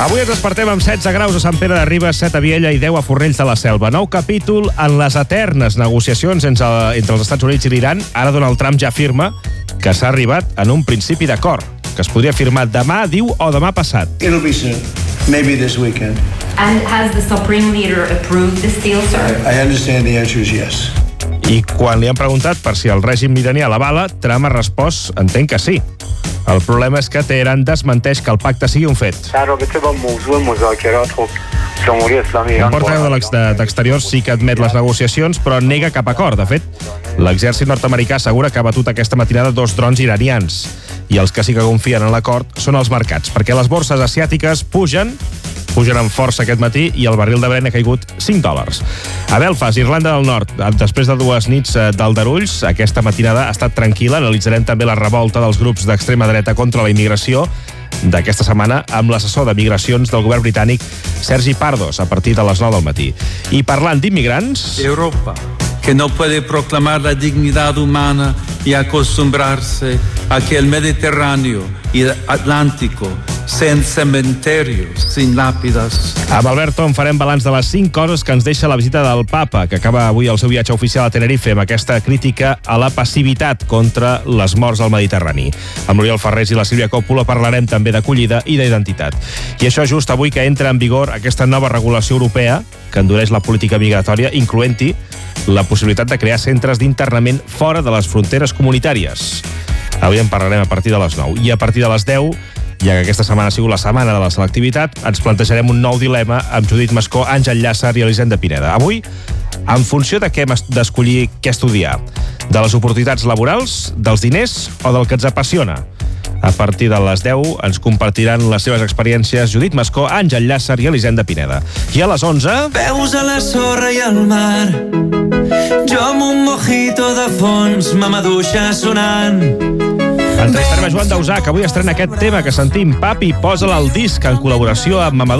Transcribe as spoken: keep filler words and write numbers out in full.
Avui ens despertem amb setze graus a Sant Pere de Ribes, set a Viella i deu a Fornells de la Selva. Nou capítol en les eternes negociacions entre, entre els Estats Units i l'Iran. Ara Donald Trump ja afirma que s'ha arribat en un principi d'acord, que es podria firmar demà, diu, o demà passat. It'll be soon. Maybe this weekend. And has the Supreme Leader approved this deal, sir? I understand the answer is yes. I quan li han preguntat per si el règim iranià l'avala, Trump ha respost, entenc que sí. El problema és que Teheran desmenteix que el pacte sigui un fet. Un portaveu d'Exteriors sí que admet les negociacions, però nega cap acord. De fet, l'exèrcit nord-americà assegura que ha batut aquesta matinada dos drons iranians. I els que sí que confien en l'acord són els mercats, perquè les borses asiàtiques pugen, pugen amb força aquest matí i el barril de Brent ha caigut cinc dòlars. A Belfast, Irlanda del Nord, després de dues nits d'aldarulls, aquesta matinada ha estat tranquil·la. Analitzarem també la revolta dels grups d'extrema dreta contra la immigració d'aquesta setmana amb l'assessor de migracions del govern britànic, Sergi Pardos, a partir de les nou del matí. I parlant d'immigrants... Europa, que no puede proclamar la dignidad humana y acostumbrarse a que el Mediterráneo y el Atlántico sean cementerios sin lápidas. Amb Alberto en farem balanç de les cinc coses que ens deixa la visita del Papa, que acaba avui el seu viatge oficial a Tenerife amb aquesta crítica a la passivitat contra les morts al Mediterrani. Amb l'Oriol Ferrés i la Sílvia Coppola parlarem també d'acollida i d'identitat. I això just avui que entra en vigor aquesta nova regulació europea que endureix la política migratòria, incloent-hi la possibilitat de crear centres d'internament fora de les fronteres comunitàries. Avui en parlarem a partir de les nou. I a partir de les deu, ja que aquesta setmana ha sigut la setmana de la selectivitat, ens plantejarem un nou dilema amb Judit Mascó, Àngel Llàcer i Elisenda Pineda. Avui, en funció de què hem d'escollir què estudiar, de les oportunitats laborals, dels diners o del que ens apassiona. A partir de les deu ens compartiran les seves experiències Judit Mascó, Àngel Llàcer i Elisenda Pineda. I a les onze... Veus a la sorra i al mar, jo amb un mojito de fons, ma maduixa sonant. Entrevistarem a Joan Dausà, que avui estrena aquest tema que sentim, Papi, posa-la al disc, en col·laboració amb Mamadou